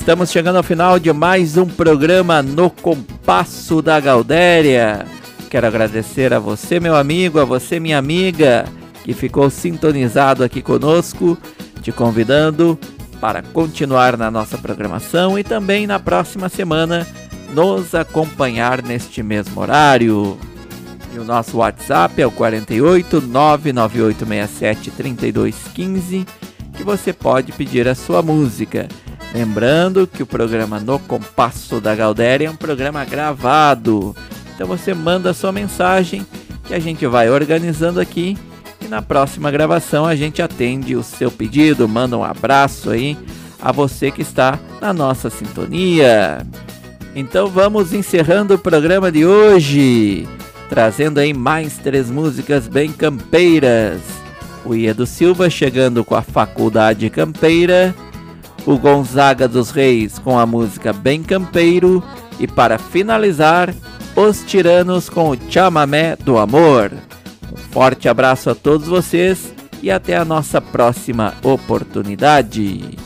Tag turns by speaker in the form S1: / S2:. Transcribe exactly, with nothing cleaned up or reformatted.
S1: Estamos chegando ao final de mais um programa No Compasso da Gaudéria. Quero agradecer a você, meu amigo, a você, minha amiga, que ficou sintonizado aqui conosco, te convidando para continuar na nossa programação e também na próxima semana nos acompanhar neste mesmo horário. E o nosso WhatsApp é o quatro oito nove nove oito seis sete três dois um cinco, que você pode pedir a sua música. Lembrando que o programa No Compasso da Gaudéria é um programa gravado. Então você manda a sua mensagem que a gente vai organizando aqui e na próxima gravação a gente atende o seu pedido. Manda um abraço aí a você que está na nossa sintonia. Então vamos encerrando o programa de hoje, trazendo aí mais três músicas bem campeiras. O Iedo Silva chegando com a Faculdade Campeira, o Gonzaga dos Reis com a música Bem Campeiro e para finalizar, Os Tiranos com o Chamamé do Amor. Um forte abraço a todos vocês e até a nossa próxima oportunidade.